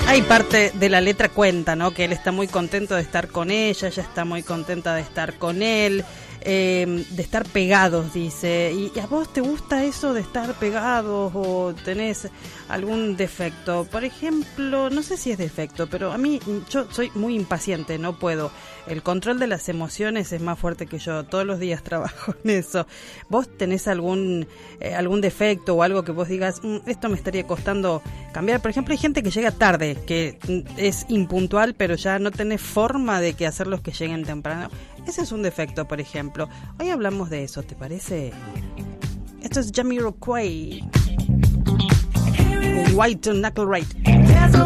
Hay parte de la letra cuenta, ¿no? Que él está muy contento de estar con ella está muy contenta de estar con él, de estar pegados, dice. ¿Y a vos te gusta eso de estar pegados o tenés algún defecto? Por ejemplo, no sé si es defecto, pero a mí, yo soy muy impaciente, no puedo. El control de las emociones es más fuerte que yo, todos los días trabajo en eso. ¿Vos tenés algún defecto o algo que vos digas, esto me estaría costando cambiar? Por ejemplo, hay gente que llega tarde, que es impuntual, pero ya no tenés forma de que hacerlos que lleguen temprano. Ese es un defecto, por ejemplo. Hoy hablamos de eso, ¿te parece? Esto es Jamiroquai. White Knuckle Right.